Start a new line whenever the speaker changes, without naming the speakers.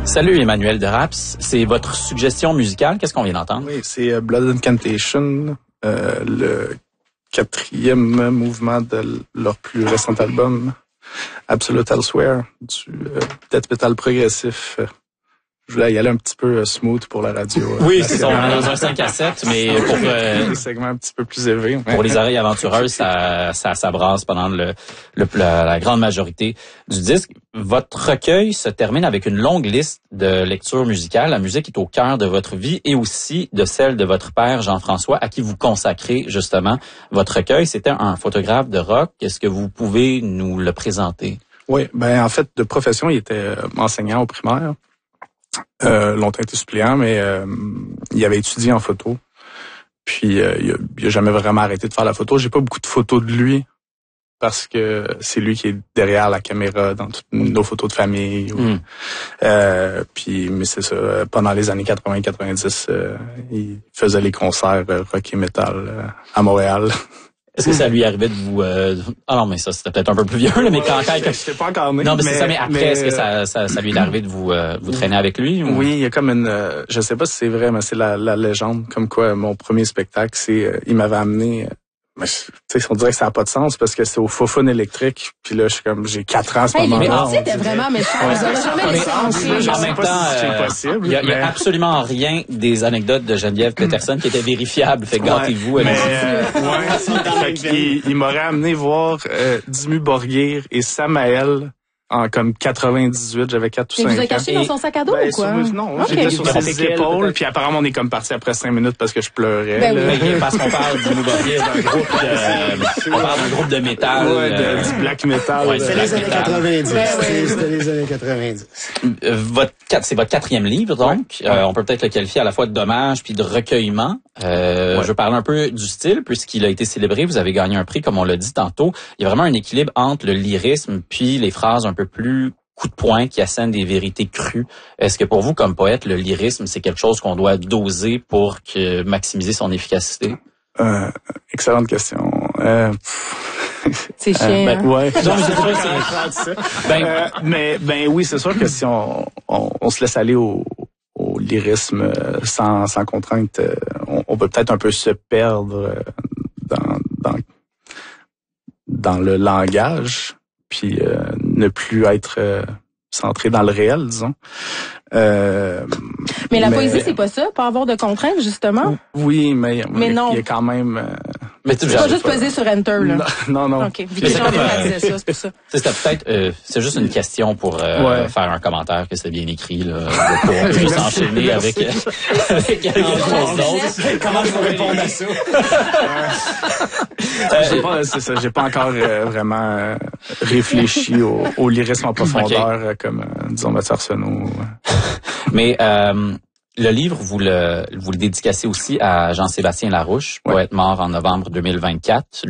Salut Emmanuel de Raps, c'est votre suggestion musicale, qu'est-ce qu'on vient d'entendre?
Oui, c'est Blood Incantation, le 4e mouvement de leur plus récent album, Absolute Elsewhere, du death metal progressif. Je voulais y aller un petit peu smooth pour la radio.
Oui, c'est ça, on est dans un 5 à 7, mais pour
des segments un petit peu plus élevés.
Pour les oreilles aventureuses, ça brasse pendant la grande majorité du disque. Votre recueil se termine avec une longue liste de lectures musicales. La musique est au cœur de votre vie et aussi de celle de votre père Jean-François, à qui vous consacrez justement votre recueil. C'était un photographe de rock. Est-ce que vous pouvez nous le présenter?
Oui, ben en fait, de profession, il était enseignant au primaire. Longtemps été suppléant, mais il avait étudié en photo. Puis il a jamais vraiment arrêté de faire la photo. J'ai pas beaucoup de photos de lui parce que c'est lui qui est derrière la caméra dans toutes nos photos de famille. Puis mais c'est ça. Pendant les années 80-90, il faisait les concerts rock et metal à Montréal.
Est-ce que ça lui arrivait de vous... Ah non, mais ça, c'était peut-être un peu plus vieux, là, mais quand...
Je sais pas encore né.
Non, mais c'est ça, mais après, est-ce que ça lui est arrivé de vous traîner avec lui? Ou?
Oui, il y a comme une... je sais pas si c'est vrai, mais c'est la légende. Comme quoi, mon premier spectacle, c'est... il m'avait amené... tu sais, on dirait que ça n'a pas de sens parce que c'est au Fofun électrique. Puis là, j'ai 4 ans à ce moment-là.
Mais t'es vraiment méchant. Vous aurez jamais les sens.
En même temps,
c'est possible.
Il y a absolument rien des anecdotes de Geneviève Peterson qui étaient vérifiables. Fait gâtez-vous.
Il m'aurait amené voir Dimmu Borgir et Samael en comme 98, j'avais 4 ou 5 ans.
Et vous avez caché dans son sac à dos ou quoi?
Non, j'étais sur ses épaules, puis apparemment on est comme parti après 5 minutes parce que je pleurais.
Ben oui.
Parce qu'on parle du Borgir, on parle d'un groupe de métal.
Ouais, du black metal.
Ouais, c'était les années 90. C'était les années 90.
C'est votre 4e livre, donc. On peut peut-être le qualifier à la fois de dommage puis de recueillement. Je veux parler un peu du style, puisqu'il a été célébré. Vous avez gagné un prix, comme on l'a dit tantôt. Il y a vraiment un équilibre entre le lyrisme puis les phrases un peu plus coup de poing qui assènent des vérités crues. Est-ce que pour vous, comme poète, le lyrisme, c'est quelque chose qu'on doit doser pour maximiser son efficacité?
Excellente question.
C'est chiant.
Ouais.
Ben
oui, c'est sûr que si on se laisse aller au lyrisme sans contrainte, on peut peut-être un peu se perdre dans le langage, puis ne plus être centré dans le réel, disons.
Mais la poésie, c'est pas ça, pas avoir de contraintes, justement.
Oui, mais
non.
Il y a quand même...
mais tu
vas juste peser sur Enter, là.
Non.
OK. C'est pour ça.
C'est juste une question pour faire un commentaire que c'est bien écrit, là, pour juste enchaîner avec quelque chose d'autre.
Comment je vais répondre à ça?
C'est ça, j'ai pas encore vraiment réfléchi au lyrisme en profondeur, comme, disons, Mathieu Arsenault.
Mais le livre, vous le dédicacez aussi à Jean-Sébastien Larouche, poète mort en novembre 2024.